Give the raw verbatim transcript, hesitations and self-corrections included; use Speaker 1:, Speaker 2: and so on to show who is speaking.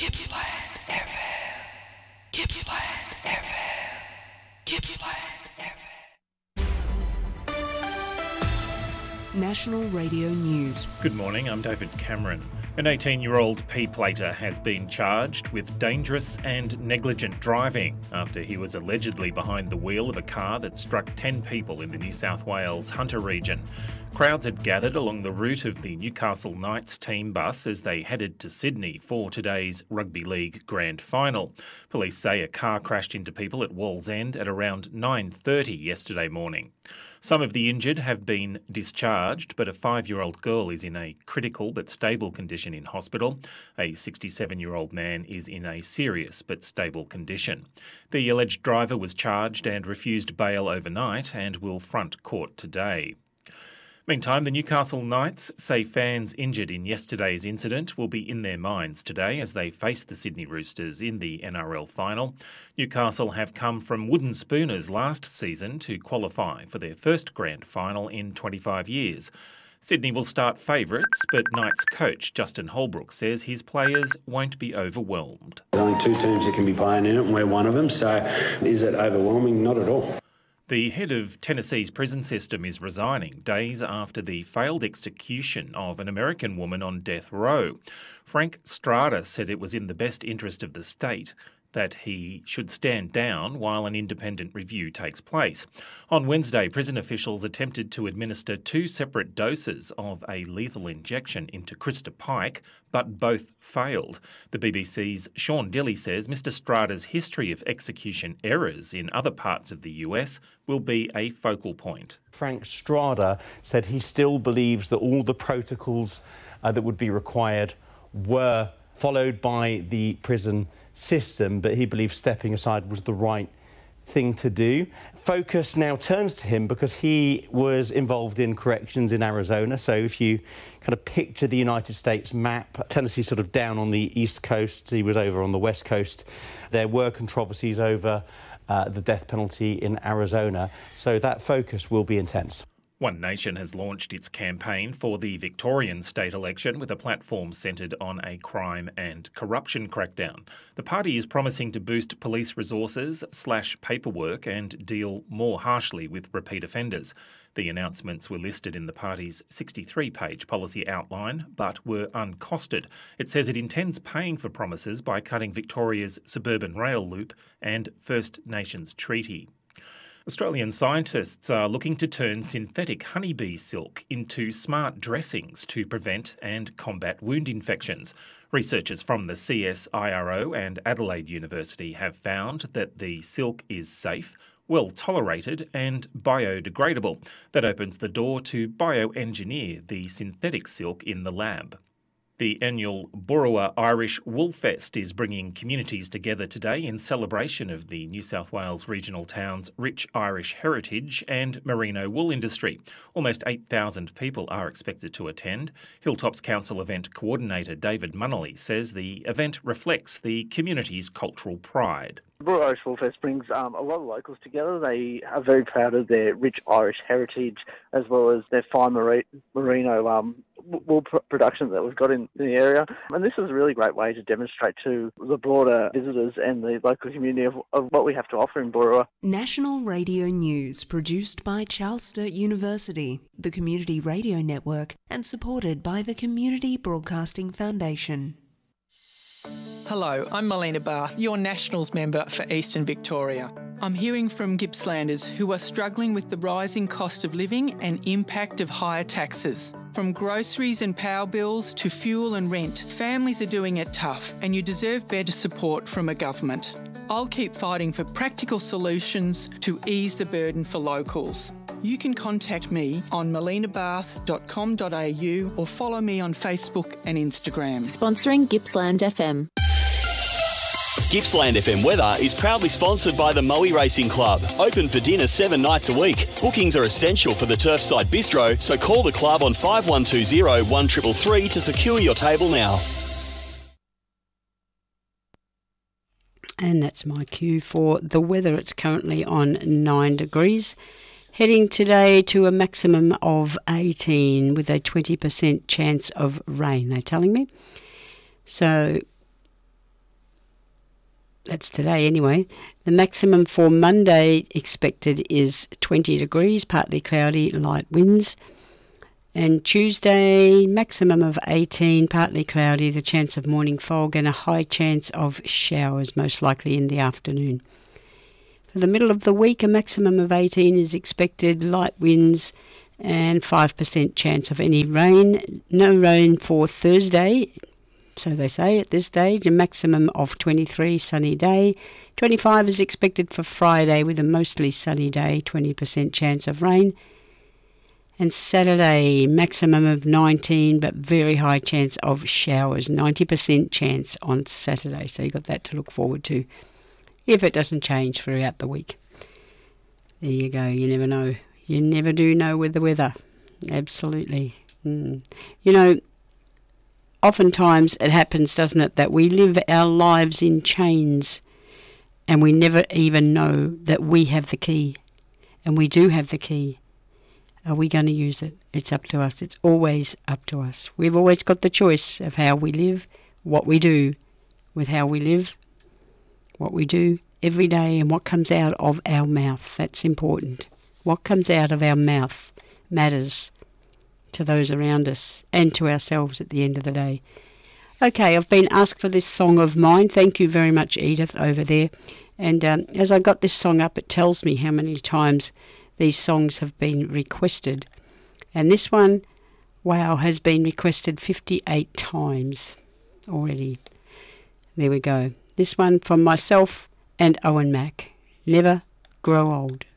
Speaker 1: Gippsland F M. Gippsland F M. Gippsland F M.
Speaker 2: National Radio News.
Speaker 3: Good morning, I'm David Cameron. An eighteen-year-old P-plater has been charged with dangerous and negligent driving after he was allegedly behind the wheel of a car that struck ten people in the New South Wales Hunter region. Crowds had gathered along the route of the Newcastle Knights team bus as they headed to Sydney for today's Rugby League Grand Final. Police say a car crashed into people at Wallsend at around nine thirty yesterday morning. Some of the injured have been discharged, but a five-year-old girl is in a critical but stable condition in hospital. A sixty-seven-year-old man is in a serious but stable condition. The alleged driver was charged and refused bail overnight and will front court today. Meantime, the Newcastle Knights say fans injured in yesterday's incident will be in their minds today as they face the Sydney Roosters in the N R L final. Newcastle have come from wooden spooners last season to qualify for their first grand final in twenty-five years. Sydney will start favourites, but Knights coach Justin Holbrook says his players won't be overwhelmed.
Speaker 4: There's only two teams that can be playing in it, and we're one of them, so is it overwhelming? Not at all.
Speaker 3: The head of Tennessee's prison system is resigning days after the failed execution of an American woman on death row. Frank Strada said it was in the best interest of the state that he should stand down while an independent review takes place. On Wednesday, prison officials attempted to administer two separate doses of a lethal injection into Krista Pike, but both failed. The B B C's Sean Dilley says Mister Strada's history of execution errors in other parts of the U S will be a focal point.
Speaker 5: Frank Strada said he still believes that all the protocols uh, that would be required were followed by the prison system, but he believes stepping aside was the right thing to do. Focus now turns to him because he was involved in corrections in Arizona. So if you kind of picture the United States map, Tennessee's sort of down on the east coast, he was over on the west coast. There were controversies over uh, the death penalty in Arizona, so that focus will be intense.
Speaker 3: One Nation has launched its campaign for the Victorian state election with a platform centred on a crime and corruption crackdown. The party is promising to boost police resources, slash paperwork and deal more harshly with repeat offenders. The announcements were listed in the party's sixty-three page policy outline, but were uncosted. It says it intends paying for promises by cutting Victoria's suburban rail loop and First Nations treaty. Australian scientists are looking to turn synthetic honeybee silk into smart dressings to prevent and combat wound infections. Researchers from the C S I R O and Adelaide University have found that the silk is safe, well tolerated and biodegradable. That opens the door to bioengineer the synthetic silk in the lab. The annual Boorowa Irish Wool Fest is bringing communities together today in celebration of the New South Wales regional town's rich Irish heritage and merino wool industry. Almost eight thousand people are expected to attend. Hilltops Council event coordinator David Munnelly says the event reflects the community's cultural pride.
Speaker 6: The Boorowa Irish Wool Fest brings um, a lot of locals together. They are very proud of their rich Irish heritage as well as their fine merino um, wool production that we've got in the area. And this is a really great way to demonstrate to the broader visitors and the local community of, of what we have to offer in Boorowa.
Speaker 2: National Radio News, produced by Charles Sturt University, the Community Radio Network, and supported by the Community Broadcasting Foundation.
Speaker 7: Hello, I'm Melina Barth, your Nationals member for Eastern Victoria. I'm hearing from Gippslanders who are struggling with the rising cost of living and impact of higher taxes. From groceries and power bills to fuel and rent, families are doing it tough and you deserve better support from a government. I'll keep fighting for practical solutions to ease the burden for locals. You can contact me on melina barth dot com dot a u or follow me on Facebook and Instagram.
Speaker 8: Sponsoring Gippsland F M.
Speaker 9: Gippsland F M weather is proudly sponsored by the Moe Racing Club. Open for dinner seven nights a week. Bookings are essential for the Turfside Bistro, so call the club on five one two zero, one three three three to secure your table now.
Speaker 10: And that's my cue for the weather. It's currently on nine degrees. Heading today to a maximum of eighteen with a twenty percent chance of rain, they're telling me. So That's today anyway. The maximum for Monday expected is twenty degrees, partly cloudy, light winds. And Tuesday, maximum of eighteen, partly cloudy, the chance of morning fog and a high chance of showers, most likely in the afternoon. For the middle of the week, a maximum of eighteen is expected, light winds and five percent chance of any rain. No rain for Thursday, so they say at this stage. A maximum of twenty-three, sunny day. twenty-five is expected for Friday with a mostly sunny day, twenty percent chance of rain. And Saturday, maximum of nineteen, but very high chance of showers, ninety percent chance on Saturday. So you've got that to look forward to if it doesn't change throughout the week. There you go, you never know. You never do know with the weather. Absolutely. Mm. You know, oftentimes it happens, doesn't it, that we live our lives in chains and we never even know that we have the key. And we do have the key. Are we going to use it? It's up to us. It's always up to us. We've always got the choice of how we live, what we do with how we live, what we do every day and what comes out of our mouth. That's important. What comes out of our mouth matters to those around us and to ourselves at the end of the day. Okay, I've been asked for this song of mine. Thank you very much, Edith, over there. And um, as I got this song up, it tells me how many times these songs have been requested. And this one, wow, has been requested fifty-eight times already. There we go. This one from myself and Owen Mack. Never Grow Old.